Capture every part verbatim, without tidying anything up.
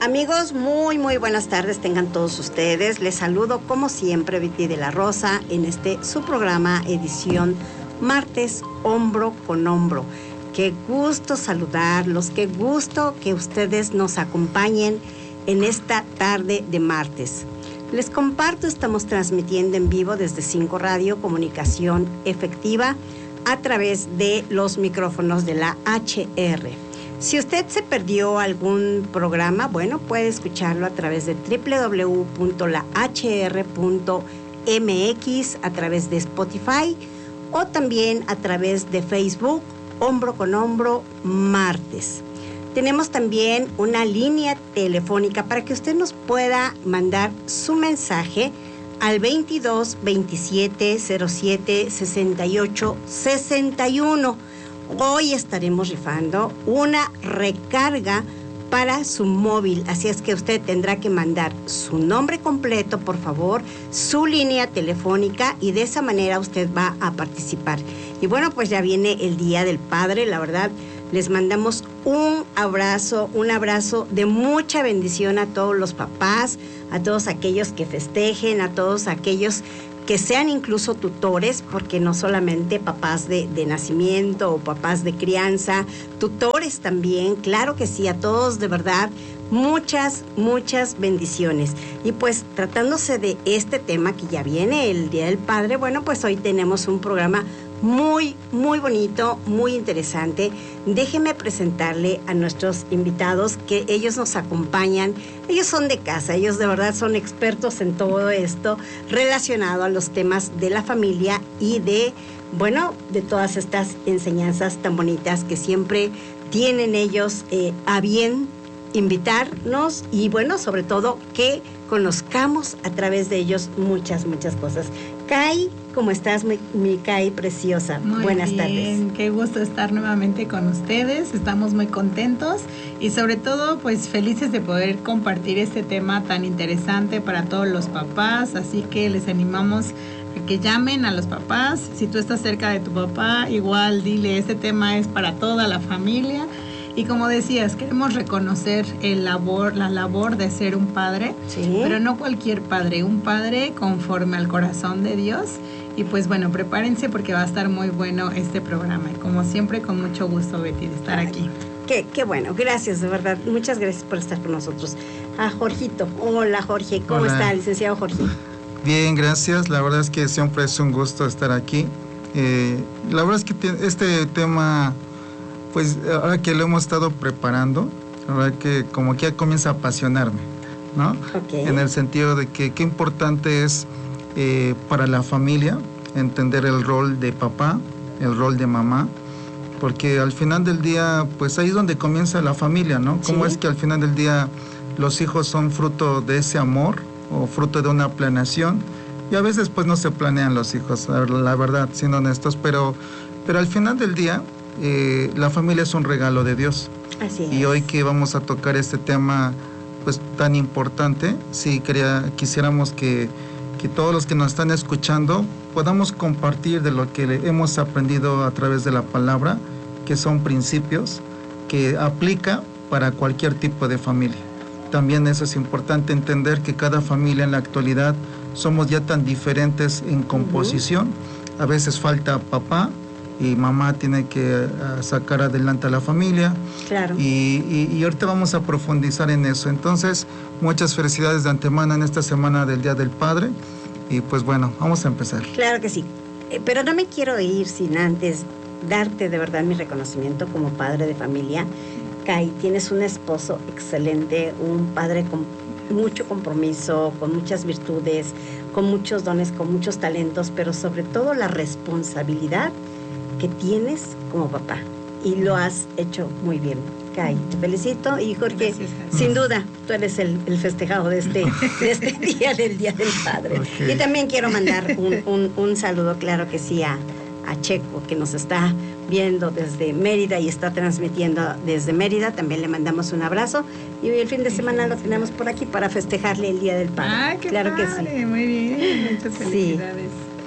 Amigos, muy muy buenas tardes tengan todos ustedes. Les saludo como siempre Betty de la Rosa en este su programa edición martes hombro con hombro. Qué gusto saludarlos, qué gusto que ustedes nos acompañen en esta tarde de martes. Les comparto, estamos transmitiendo en vivo desde cinco Radio, comunicación efectiva a través de los micrófonos de la H R. Si usted se perdió algún programa, bueno, puede escucharlo a través de doble u doble u doble u punto la h r punto m x, a través de Spotify o también a través de Facebook, Hombro con Hombro, martes. Tenemos también una línea telefónica para que usted nos pueda mandar su mensaje al veintidós veintisiete cero siete sesenta y ocho sesenta y uno. Hoy estaremos rifando una recarga para su móvil, así es que usted tendrá que mandar su nombre completo, por favor, su línea telefónica y de esa manera usted va a participar. Y bueno, pues ya viene el Día del Padre, la verdad, les mandamos un abrazo, un abrazo de mucha bendición a todos los papás, a todos aquellos que festejen, a todos aquellos que sean incluso tutores, porque no solamente papás de, de nacimiento o papás de crianza, tutores también, claro que sí, a todos de verdad, muchas, muchas bendiciones. Y pues tratándose de este tema que ya viene, el Día del Padre, bueno, pues hoy tenemos un programa muy, muy bonito, muy interesante. Déjeme presentarle a nuestros invitados, que ellos nos acompañan. Ellos son de casa, ellos de verdad son expertos en todo esto relacionado a los temas de la familia y de, bueno, de todas estas enseñanzas tan bonitas que siempre tienen ellos eh, a bien invitarnos y, bueno, sobre todo que conozcamos a través de ellos muchas, muchas cosas. Kai, ¿cómo estás, mi, mi Kai preciosa? Muy Buenas bien, tardes. Qué gusto estar nuevamente con ustedes. Estamos muy contentos y sobre todo pues felices de poder compartir este tema tan interesante para todos los papás. Así que les animamos a que llamen a los papás. Si tú estás cerca de tu papá, igual dile, este tema es para toda la familia. Y como decías, queremos reconocer el labor, la labor de ser un padre, sí, pero no cualquier padre, un padre conforme al corazón de Dios. Y pues bueno, prepárense porque va a estar muy bueno este programa. Y como siempre, con mucho gusto, Betty, de estar aquí. Qué, qué bueno, gracias, de verdad. Muchas gracias por estar con nosotros. A Jorgito. Hola, Jorge. ¿Cómo Hola. está, licenciado Jorge? Bien, gracias. La verdad es que siempre es un gusto estar aquí. Eh, la verdad es que te, este tema, pues ahora que lo hemos estado preparando, la verdad que como que ya comienza a apasionarme, ¿no? Okay. En el sentido de que qué importante es eh, para la familia entender el rol de papá, el rol de mamá, porque al final del día, pues ahí es donde comienza la familia, ¿no? Cómo Sí. es que al final del día los hijos son fruto de ese amor o fruto de una planeación, y a veces pues no se planean los hijos, la, la verdad, siendo honestos, pero, pero al final del día eh, la familia es un regalo de Dios. Así es. Y hoy que vamos a tocar este tema pues tan importante, sí quería, quisiéramos que, que todos los que nos están escuchando podamos compartir de lo que hemos aprendido a través de la palabra, que son principios que aplica para cualquier tipo de familia. También eso es importante entender que cada familia en la actualidad somos ya tan diferentes en composición. Uh-huh. A veces falta papá y mamá tiene que uh, sacar adelante a la familia. Claro. Y, y, y ahorita vamos a profundizar en eso. Entonces, muchas felicidades de antemano en esta semana del Día del Padre. Y pues bueno, vamos a empezar. Claro que sí. Eh, pero no me quiero ir sin antes darte de verdad mi reconocimiento como padre de familia. Kai, tienes un esposo excelente, un padre con mucho compromiso, con muchas virtudes, con muchos dones, con muchos talentos, pero sobre todo la responsabilidad que tienes como papá. Y lo has hecho muy bien, Kai. Te felicito. Y Jorge, Gracias, sin duda, tú eres el, el festejado de este, de este día del Día del Padre. Okay. Y también quiero mandar un, un, un saludo, claro que sí, a, a Checo, que nos está viendo desde Mérida y está transmitiendo desde Mérida. También le mandamos un abrazo. Y hoy el fin de semana lo tenemos por aquí para festejarle el Día del Padre. ¡Ah, qué claro padre! Que sí. Muy bien, muchas felicidades.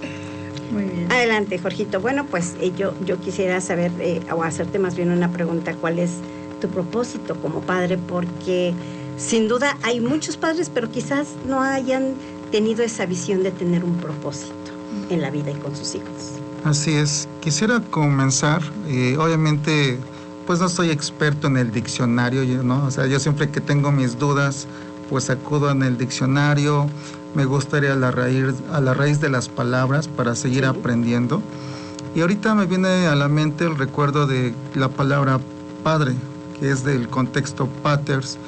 Sí. Muy bien. Adelante, Jorgito. Bueno, pues eh, yo, yo quisiera saber, eh, o hacerte más bien una pregunta, ¿cuál es tu propósito como padre? Porque sin duda hay muchos padres, pero quizás no hayan tenido esa visión de tener un propósito en la vida y con sus hijos. Así es. Quisiera comenzar, eh, obviamente, pues no soy experto en el diccionario, ¿no? O sea, yo siempre que tengo mis dudas, pues acudo en el diccionario, me gustaría a la raíz, a la raíz de las palabras para seguir sí. aprendiendo. Y ahorita me viene a la mente el recuerdo de la palabra padre, que es del contexto paters,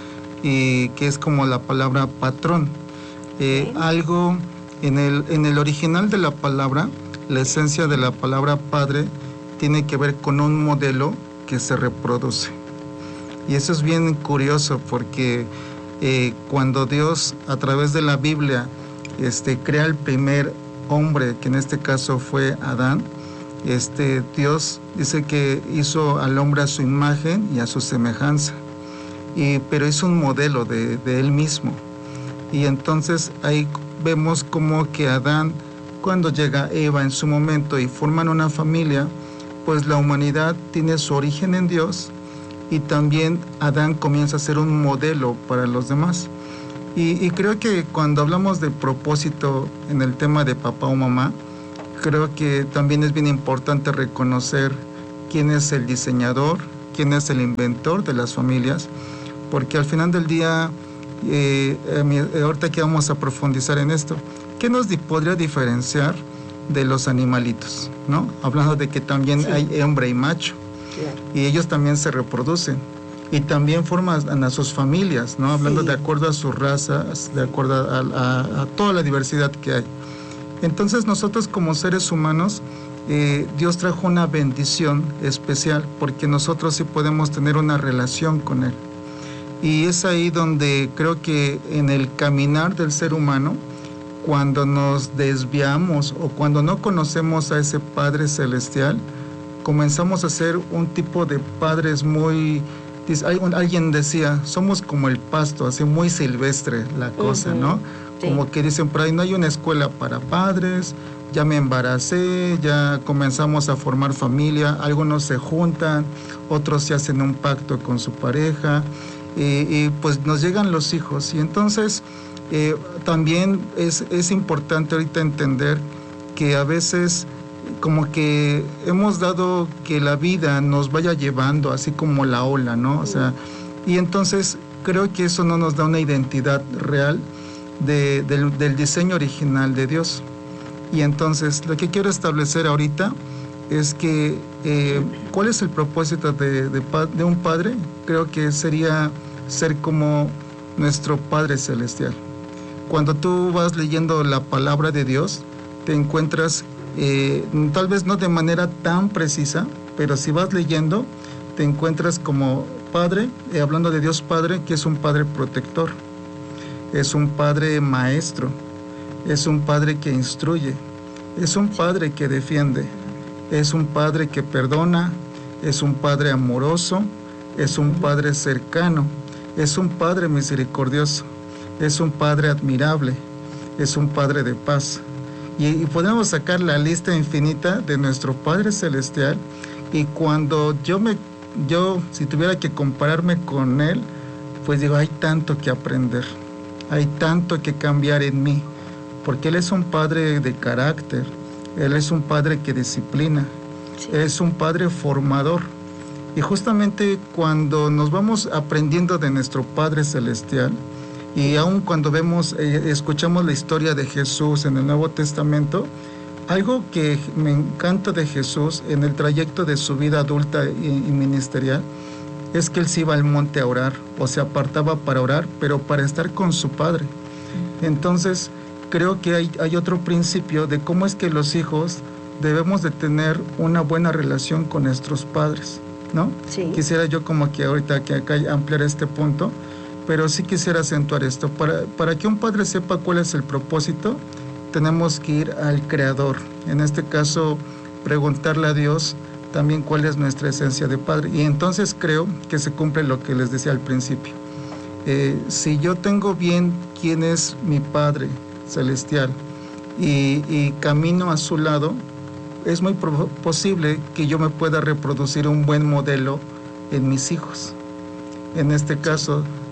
y que es como la palabra patrón. Eh, algo en el, en el original de la palabra, la esencia de la palabra padre tiene que ver con un modelo que se reproduce. Y eso es bien curioso porque eh, cuando Dios a través de la Biblia este, crea el primer hombre, que en este caso fue Adán, este, Dios dice que hizo al hombre a su imagen y a su semejanza, y, pero es un modelo de, de él mismo. Y entonces ahí vemos como que Adán, cuando llega Eva en su momento y forman una familia, pues la humanidad tiene su origen en Dios, y también Adán comienza a ser un modelo para los demás. Y, y creo que cuando hablamos de propósito en el tema de papá o mamá, creo que también es bien importante reconocer quién es el diseñador, quién es el inventor de las familias, porque al final del día, eh, eh, ahorita que vamos a profundizar en esto, ¿qué nos di- podría diferenciar de los animalitos, ¿no? Hablando de que también sí. hay hembra y macho, claro. y ellos también se reproducen, y también forman a sus familias, ¿no? Hablando sí. de acuerdo a sus razas, de acuerdo a, a, a toda la diversidad que hay. Entonces nosotros como seres humanos, eh, Dios trajo una bendición especial, porque nosotros sí podemos tener una relación con Él. Y es ahí donde creo que en el caminar del ser humano, cuando nos desviamos o cuando no conocemos a ese Padre Celestial, comenzamos a ser un tipo de padres muy... Alguien decía, somos como el pasto, así muy silvestre la cosa, uh-huh. ¿no? Sí. Como que dicen, por ahí no hay una escuela para padres, ya me embaracé, ya comenzamos a formar familia, algunos se juntan, otros se hacen un pacto con su pareja, y, y pues nos llegan los hijos. Y entonces eh, también es, es importante ahorita entender que a veces como que hemos dado que la vida nos vaya llevando así como la ola, ¿no? O sea, y entonces creo que eso no nos da una identidad real de, del, del diseño original de Dios. Y entonces lo que quiero establecer ahorita es que eh, ¿cuál es el propósito de, de, de un padre? Creo que sería ser como nuestro Padre Celestial. Cuando tú vas leyendo la palabra de Dios, te encuentras Eh, tal vez no de manera tan precisa, pero si vas leyendo, te encuentras como Padre, eh, hablando de Dios Padre, que es un Padre protector, es un Padre maestro, es un Padre que instruye, es un Padre que defiende, es un Padre que perdona, es un Padre amoroso, es un Padre cercano, es un Padre misericordioso, es un Padre admirable, es un Padre de paz. Y podemos sacar la lista infinita de nuestro Padre Celestial, y cuando yo me, yo si tuviera que compararme con Él, pues digo, hay tanto que aprender, hay tanto que cambiar en mí, porque Él es un Padre de carácter, Él es un Padre que disciplina, sí. Él es un Padre formador, y justamente cuando nos vamos aprendiendo de nuestro Padre Celestial, y aun cuando vemos, eh, escuchamos la historia de Jesús en el Nuevo Testamento, algo que me encanta de Jesús en el trayecto de su vida adulta y, y ministerial, es que Él se iba al monte a orar, o se apartaba para orar, pero para estar con su Padre. Entonces, creo que hay, hay otro principio de cómo es que los hijos debemos de tener una buena relación con nuestros padres, ¿no? Sí. Quisiera yo como que ahorita que acá ampliar este punto, pero sí quisiera acentuar esto. Para, para que un padre sepa cuál es el propósito, tenemos que ir al Creador. En este caso, preguntarle a Dios también cuál es nuestra esencia de padre. Y entonces creo que se cumple lo que les decía al principio. Eh, si yo tengo bien quién es mi Padre Celestial y, y camino a su lado, es muy pro- posible que yo me pueda reproducir un buen modelo en mis hijos. En este caso,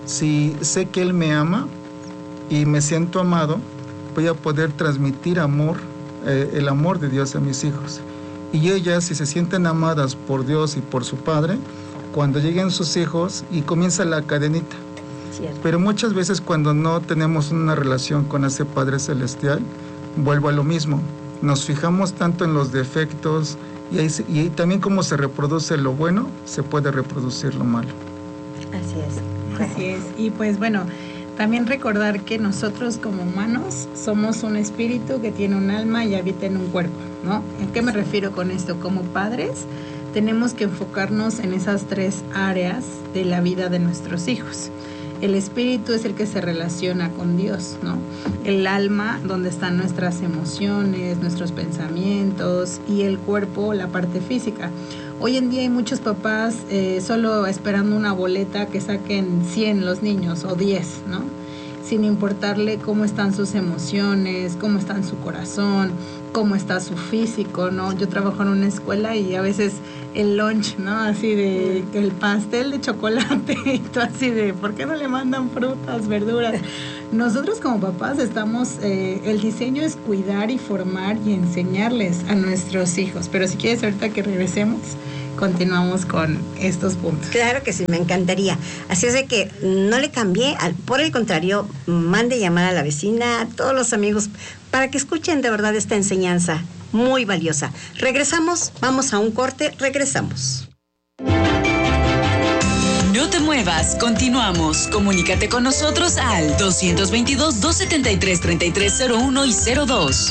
Si sé que Él me ama y me siento amado, voy a poder transmitir amor, eh, el amor de Dios a mis hijos. Y ellas, si se sienten amadas por Dios y por su Padre, cuando lleguen sus hijos y comienza la cadenita. Cierto. Pero muchas veces cuando no tenemos una relación con ese Padre Celestial, vuelvo a lo mismo. Nos fijamos tanto en los defectos y, ahí, y también como se reproduce lo bueno, se puede reproducir lo malo. Así es. Así es. Y pues bueno, también recordar que nosotros como humanos somos un espíritu que tiene un alma y habita en un cuerpo, ¿no? ¿A qué me refiero con esto? Como padres tenemos que enfocarnos en esas tres áreas de la vida de nuestros hijos. El espíritu es el que se relaciona con Dios, ¿no? El alma, donde están nuestras emociones, nuestros pensamientos, y el cuerpo, la parte física. Hoy en día hay muchos papás eh, solo esperando una boleta que saquen cien los niños o diez, ¿no? Sin importarle cómo están sus emociones, cómo está su corazón, cómo está su físico, ¿no? Yo trabajo en una escuela y a veces el lunch, ¿no? Así de el pastel de chocolate y todo así de, ¿por qué no le mandan frutas, verduras? Nosotros como papás estamos, eh, el diseño es cuidar y formar y enseñarles a nuestros hijos. Pero si quieres ahorita que regresemos, continuamos con estos puntos. Claro que sí, me encantaría. Así es de que no le cambié, al, por el contrario, mande llamar a la vecina, a todos los amigos, para que escuchen de verdad esta enseñanza muy valiosa. Regresamos, vamos a un corte, regresamos. No te muevas, continuamos. Comunícate con nosotros al dos veintidós, doscientos setenta y tres, treinta y tres cero uno y cero dos.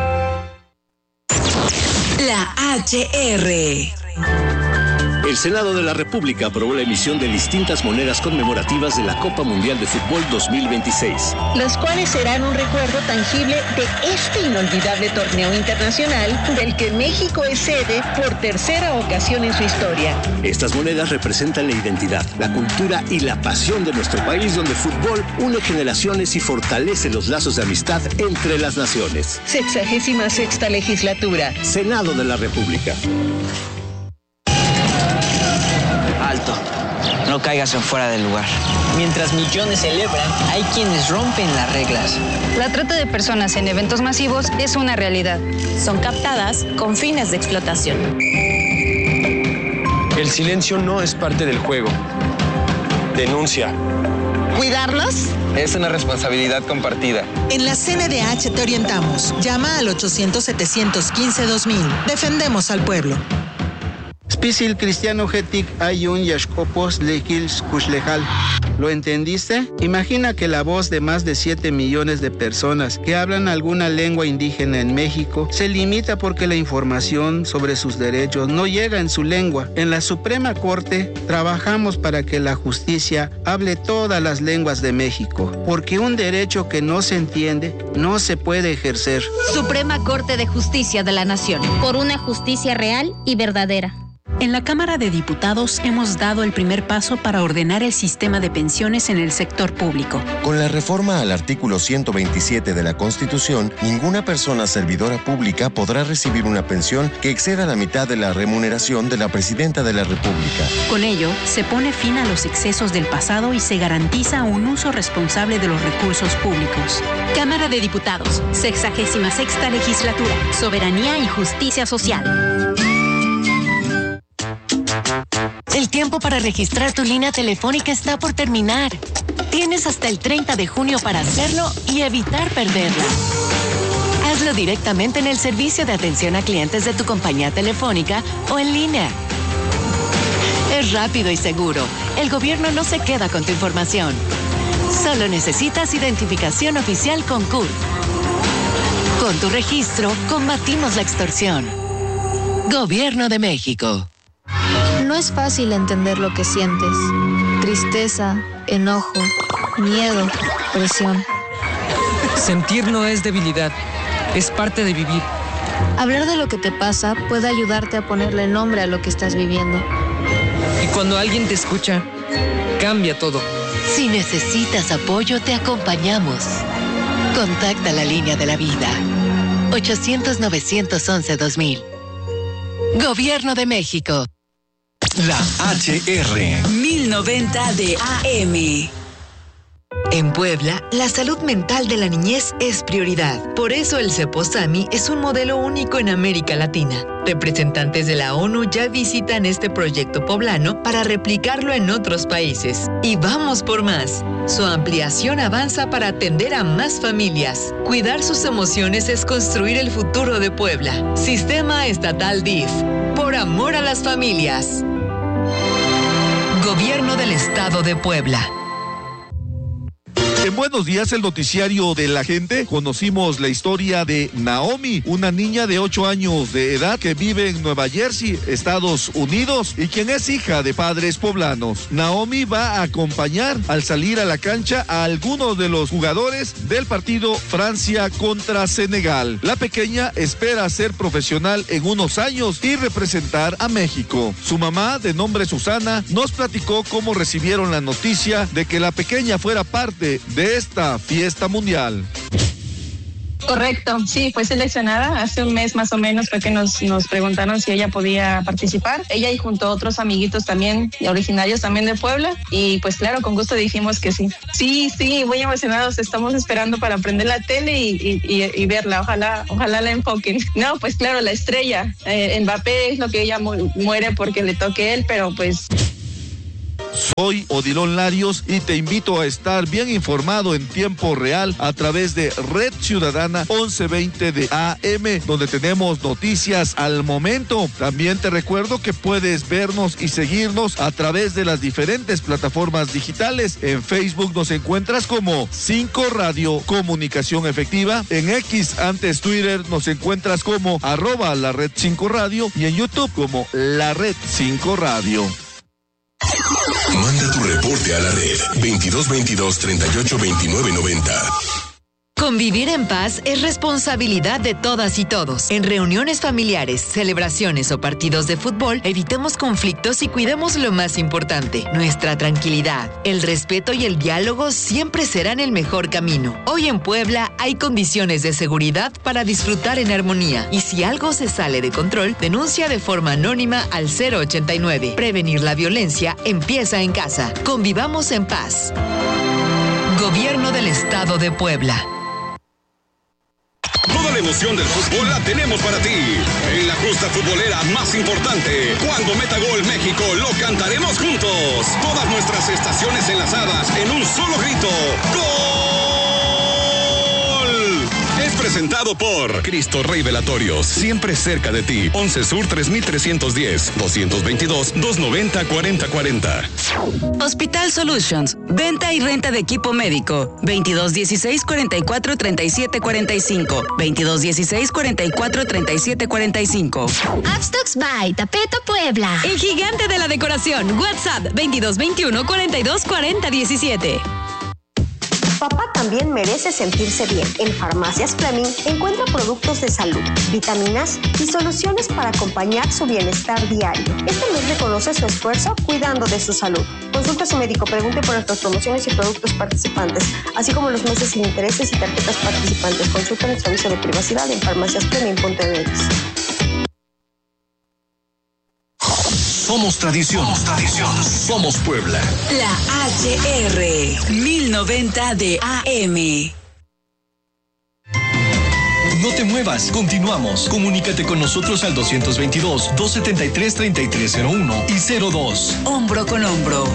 La H R. El Senado de la República aprobó la emisión de distintas monedas conmemorativas de la Copa Mundial de Fútbol dos mil veintiséis. Las cuales serán un recuerdo tangible de este inolvidable torneo internacional del que México es sede por tercera ocasión en su historia. Estas monedas representan la identidad, la cultura y la pasión de nuestro país, donde el fútbol une generaciones y fortalece los lazos de amistad entre las naciones. Sexagésima sexta legislatura. Senado de la República. Alto, no caigas en fuera del lugar. Mientras millones celebran, hay quienes rompen las reglas. La trata de personas en eventos masivos es una realidad. Son captadas con fines de explotación. El silencio no es parte del juego. Denuncia. ¿Cuidarlos? Es una responsabilidad compartida. En la C N D H te orientamos. Llama al ochocientos, setecientos quince, dos mil. Defendemos al pueblo. Spisil cristiano getic ayun yashkopos lekil skushlejal. ¿Lo entendiste? Imagina que la voz de más de siete millones de personas que hablan alguna lengua indígena en México se limita porque la información sobre sus derechos no llega en su lengua. En la Suprema Corte trabajamos para que la justicia hable todas las lenguas de México, porque un derecho que no se entiende no se puede ejercer. Suprema Corte de Justicia de la Nación. Por una justicia real y verdadera. En la Cámara de Diputados hemos dado el primer paso para ordenar el sistema de pensiones en el sector público. Con la reforma al artículo ciento veintisiete de la Constitución, ninguna persona servidora pública podrá recibir una pensión que exceda la mitad de la remuneración de la Presidenta de la República. Con ello, se pone fin a los excesos del pasado y se garantiza un uso responsable de los recursos públicos. Cámara de Diputados, sexagésima sexta legislatura, soberanía y justicia social. El tiempo para registrar tu línea telefónica está por terminar. Tienes hasta el treinta de junio para hacerlo y evitar perderla. Hazlo directamente en el servicio de atención a clientes de tu compañía telefónica o en línea. Es rápido y seguro. El gobierno no se queda con tu información. Solo necesitas identificación oficial con C U R. Con tu registro, combatimos la extorsión. Gobierno de México. No es fácil entender lo que sientes. Tristeza, enojo, miedo, presión. Sentir no es debilidad, es parte de vivir. Hablar de lo que te pasa puede ayudarte a ponerle nombre a lo que estás viviendo. Y cuando alguien te escucha, cambia todo. Si necesitas apoyo, te acompañamos. Contacta la línea de la vida. ochocientos, novecientos once, dos mil. Gobierno de México. La H R. mil noventa de A M. En Puebla, la salud mental de la niñez es prioridad. Por eso el CEPOSAMI es un modelo único en América Latina. Representantes de la ONU ya visitan este proyecto poblano para replicarlo en otros países. Y vamos por más. Su ampliación avanza para atender a más familias. Cuidar sus emociones es construir el futuro de Puebla. Sistema Estatal D I F. Por amor a las familias. Gobierno del Estado de Puebla. En Buenos Días, el noticiario de la gente, conocimos la historia de Naomi, una niña de ocho años de edad que vive en Nueva Jersey, Estados Unidos, y quien es hija de padres poblanos. Naomi va a acompañar al salir a la cancha a algunos de los jugadores del partido Francia contra Senegal. La pequeña espera ser profesional en unos años y representar a México. Su mamá, de nombre Susana, nos platicó cómo recibieron la noticia de que la pequeña fuera parte de esta fiesta mundial. Correcto, sí, fue seleccionada hace un mes más o menos, fue que nos, nos preguntaron si ella podía participar, ella y junto a otros amiguitos también, originarios también de Puebla, y pues claro, con gusto dijimos que sí. Sí, sí, muy emocionados, estamos esperando para prender la tele y, y, y, y verla, ojalá, ojalá la enfoquen. No, pues claro, la estrella, eh, Mbappé es lo que ella mu- muere porque le toque él, pero pues... Soy Odilon Larios y te invito a estar bien informado en tiempo real a través de Red Ciudadana once veinte de A M, donde tenemos noticias al momento. También te recuerdo que puedes vernos y seguirnos a través de las diferentes plataformas digitales. En Facebook nos encuentras como cinco Radio Comunicación Efectiva. En X, antes Twitter, nos encuentras como arroba la Red cinco Radio y en YouTube como la Red cinco Radio. Manda tu reporte a la red veintidós veintidós treinta y ocho veintinueve noventa. Convivir en paz es responsabilidad de todas y todos. En reuniones familiares, celebraciones o partidos de fútbol, evitemos conflictos y cuidemos lo más importante, nuestra tranquilidad. El respeto y el diálogo siempre serán el mejor camino. Hoy en Puebla hay condiciones de seguridad para disfrutar en armonía. Y si algo se sale de control, denuncia de forma anónima al cero ochenta y nueve. Prevenir la violencia empieza en casa. Convivamos en paz. Gobierno del Estado de Puebla. Toda la emoción del fútbol la tenemos para ti. En la justa futbolera más importante, cuando meta gol México, lo cantaremos juntos. Todas nuestras estaciones enlazadas en un solo grito. ¡Gol! Es presentado por Cristo Rey Velatorios, siempre cerca de ti. once Sur tres mil trescientos diez, doscientos veintidós, doscientos noventa, cuarenta cuarenta. Hospital Solutions, venta y renta de equipo médico, veintidós dieciséis, cuarenta y cuatro, treinta y siete, cuarenta y cinco, veintidós dieciséis, cuarenta y cuatro, treinta y siete, cuarenta y cinco. Upstocks by Tapeto Puebla. El gigante de la decoración, WhatsApp veintidós veintiuno, cuarenta y dos, cuarenta diecisiete. Papá también merece sentirse bien. En Farmacias Fleming encuentra productos de salud, vitaminas y soluciones para acompañar su bienestar diario. Este mes reconoce su esfuerzo cuidando de su salud. Consulte a su médico, pregunte por nuestras promociones y productos participantes, así como los meses sin intereses y tarjetas participantes. Consulta nuestro aviso de privacidad en farmacias fleming punto m x. Somos tradición. Somos tradición. Somos Puebla. La H R mil noventa de A M. No te muevas, continuamos. Comunícate con nosotros al doscientos veintidós, doscientos setenta y tres, treinta y tres cero uno y cero dos. Hombro con hombro.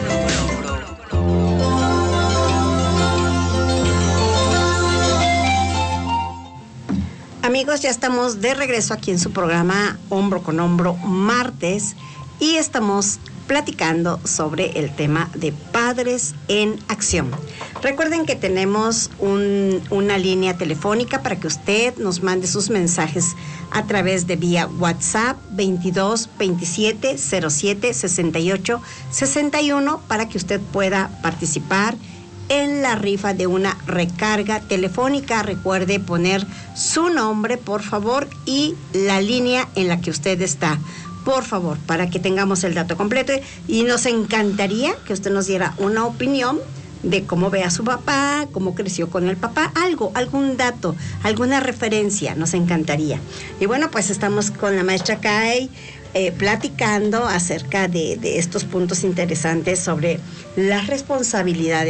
Amigos, ya estamos de regreso aquí en su programa Hombro con Hombro martes y estamos platicando sobre el tema de Padres en Acción. Recuerden que tenemos un, una línea telefónica para que usted nos mande sus mensajes a través de vía WhatsApp veintidós veintisiete cero siete sesenta y ocho sesenta y uno para que usted pueda participar en la rifa de una recarga telefónica. Recuerde poner su nombre, por favor, y la línea en la que usted está, por favor, para que tengamos el dato completo. Y nos encantaría que usted nos diera una opinión de cómo ve a su papá, cómo creció con el papá, algo, algún dato, alguna referencia, nos encantaría. Y bueno, pues estamos con la maestra Kay eh, platicando acerca de, de estos puntos interesantes sobre las responsabilidades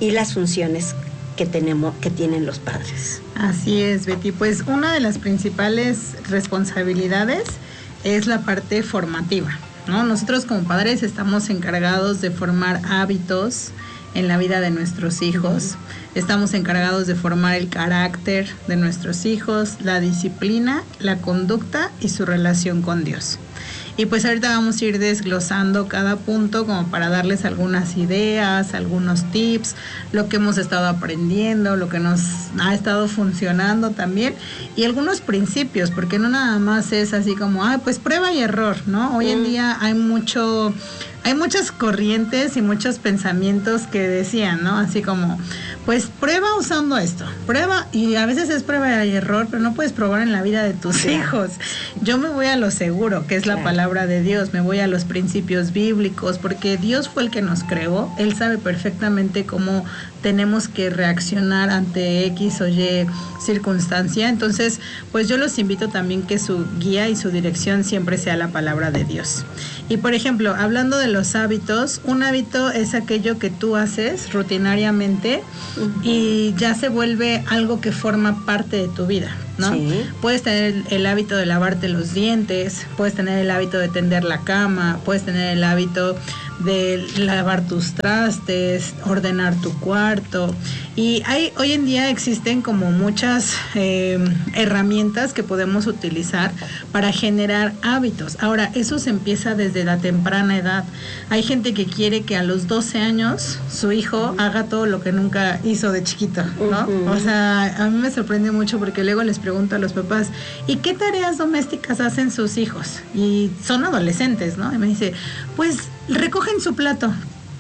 y las funciones que tenemos, que tienen los padres. Así es, Betty. Pues una de las principales responsabilidades es la parte formativa, ¿no? Nosotros como padres estamos encargados de formar hábitos en la vida de nuestros hijos. Estamos encargados de formar el carácter de nuestros hijos, la disciplina, la conducta y su relación con Dios. Y pues ahorita vamos a ir desglosando cada punto como para darles algunas ideas, algunos tips, lo que hemos estado aprendiendo, lo que nos ha estado funcionando también y algunos principios, porque no nada más es así como, ah, pues prueba y error, ¿no? Hoy en día hay mucho... Hay muchas corrientes y muchos pensamientos que decían, ¿no? Así como, pues prueba usando esto, prueba, y a veces es prueba y error, pero no puedes probar en la vida de tus claro. hijos. Yo me voy a lo seguro, que es claro. la palabra de Dios, me voy a los principios bíblicos, porque Dios fue el que nos creó, Él sabe perfectamente cómo tenemos que reaccionar ante X o Y circunstancia. Entonces, pues yo los invito también que su guía y su dirección siempre sea la palabra de Dios. Y por ejemplo, hablando de los hábitos, un hábito es aquello que tú haces rutinariamente uh-huh. y ya se vuelve algo que forma parte de tu vida, ¿no? Sí. Puedes tener el, el hábito de lavarte los dientes, puedes tener el hábito de tender la cama, puedes tener el hábito de lavar tus trastes, ordenar tu cuarto. Y hay, hoy en día existen como muchas eh, herramientas que podemos utilizar para generar hábitos. Ahora, eso se empieza desde la temprana edad. Hay gente que quiere que a los doce años su hijo haga todo lo que nunca hizo de chiquito, ¿no? Uh-huh. O sea, a mí me sorprende mucho porque luego les pregunto a los papás, ¿y qué tareas domésticas hacen sus hijos? Y son adolescentes, ¿no? Y me dice, pues recogen su plato.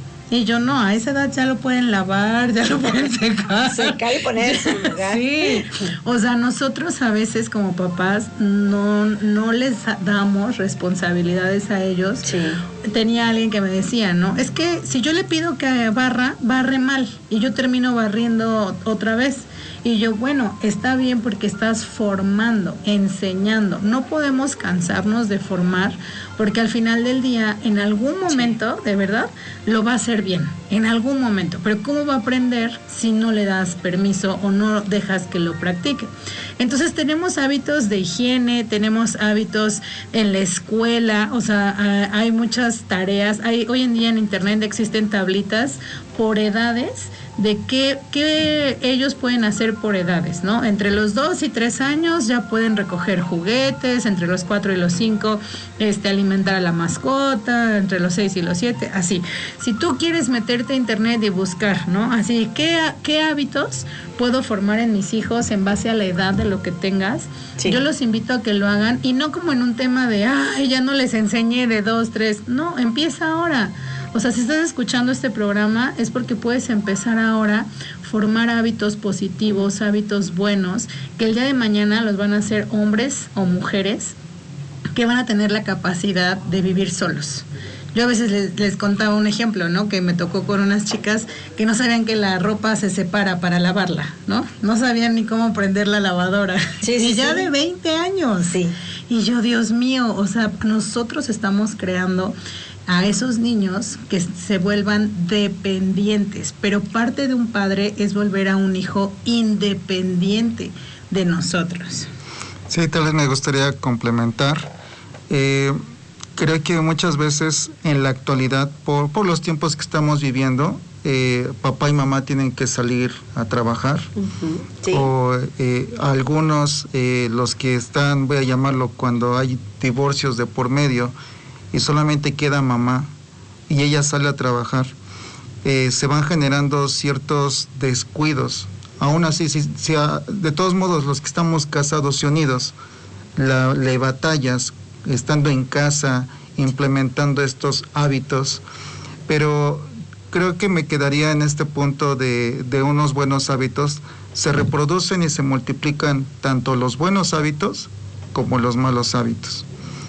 Y yo, no, a esa edad ya lo pueden lavar, ya lo pueden secar. Secar y poner en su lugar. Sí, o sea, nosotros a veces como papás no, no les damos responsabilidades a ellos. Sí. Tenía alguien que me decía, ¿no? Es que si yo le pido que barra, barre mal y yo termino barriendo otra vez. Y yo, bueno, está bien porque estás formando, enseñando. No podemos cansarnos de formar porque al final del día, en algún momento, de verdad, lo va a hacer bien. En algún momento. Pero ¿cómo va a aprender si no le das permiso o no dejas que lo practique? Entonces tenemos hábitos de higiene, tenemos hábitos en la escuela, o sea, hay muchas tareas. Hay, hoy en día en internet existen tablitas por edades de qué, qué ellos pueden hacer por edades, ¿no? Entre los dos y tres años ya pueden recoger juguetes, entre los cuatro y los cinco este, alimentar a la mascota, entre los seis y los siete, así. Si tú quieres meterte a internet y buscar, ¿no? Así, ¿qué, qué hábitos puedo formar en mis hijos en base a la edad de lo que tengas? Sí. Yo los invito a que lo hagan y no como en un tema de, ay, ya no les enseñé de dos, tres, no, empieza ahora. O sea, si estás escuchando este programa es porque puedes empezar ahora a formar hábitos positivos, hábitos buenos, que el día de mañana los van a hacer hombres o mujeres que van a tener la capacidad de vivir solos. Yo a veces les, les contaba un ejemplo, ¿no? Que me tocó con unas chicas que no sabían que la ropa se separa para lavarla, ¿no? No sabían ni cómo prender la lavadora. Sí, sí, y ya sí. de veinte años. Sí. Y yo, Dios mío, o sea, nosotros estamos creando a esos niños que se vuelvan dependientes, pero parte de un padre es volver a un hijo independiente de nosotros. Sí, tal vez me gustaría complementar. Eh, creo que muchas veces en la actualidad, por, por los tiempos que estamos viviendo, eh, papá y mamá tienen que salir a trabajar. Uh-huh. Sí. O eh, algunos, eh, los que están, voy a llamarlo, cuando hay divorcios de por medio, y solamente queda mamá y ella sale a trabajar, eh, se van generando ciertos descuidos. Aún así, si, si a, de todos modos los que estamos casados y unidos, la, le batallas estando en casa, implementando estos hábitos, pero creo que me quedaría en este punto de, de unos buenos hábitos. Se reproducen y se multiplican tanto los buenos hábitos como los malos hábitos.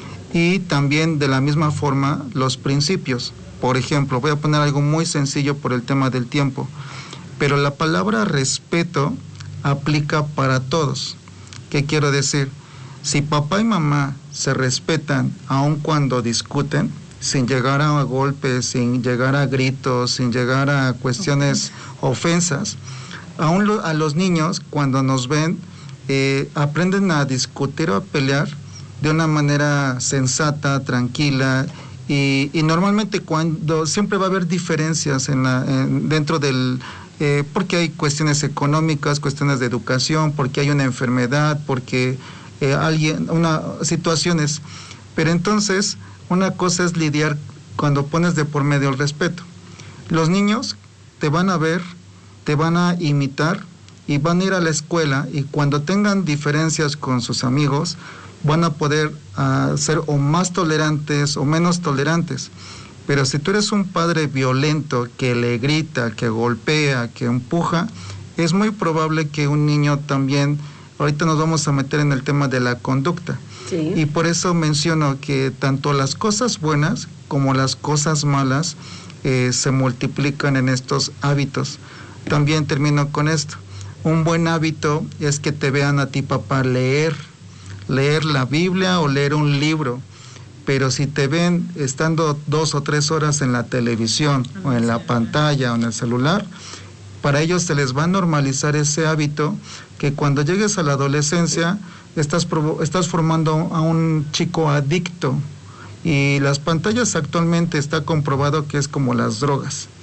Y también de la misma forma los principios. Por ejemplo, voy a poner algo muy sencillo por el tema del tiempo, pero la palabra respeto aplica para todos. ¿Qué quiero decir? Si papá y mamá se respetan aun cuando discuten, sin llegar a golpes, sin llegar a gritos, sin llegar a cuestiones, okay. ofensas. Aún lo, a los niños, cuando nos ven, eh, aprenden a discutir o a pelear de una manera sensata, tranquila, y, y normalmente cuando siempre va a haber diferencias en la, en, dentro del... Eh, porque hay cuestiones económicas, cuestiones de educación, porque hay una enfermedad, porque eh, alguien, una situaciones. Pero entonces, una cosa es lidiar cuando pones de por medio el respeto. Los niños te van a ver, te van a imitar y van a ir a la escuela, y cuando tengan diferencias con sus amigos, van a poder uh, ser o más tolerantes o menos tolerantes. Pero si tú eres un padre violento que le grita, que golpea, que empuja, es muy probable que un niño también, ahorita nos vamos a meter en el tema de la conducta. Sí. Y por eso menciono que tanto las cosas buenas como las cosas malas eh, se multiplican en estos hábitos. También termino con esto. Un buen hábito es que te vean a ti, papá, leer, leer la Biblia o leer un libro. Pero si te ven estando dos o tres horas en la televisión o en la pantalla o en el celular, para ellos se les va a normalizar ese hábito, que cuando llegues a la adolescencia estás, estás formando a un chico adicto. Y las pantallas actualmente está comprobado que es como las drogas.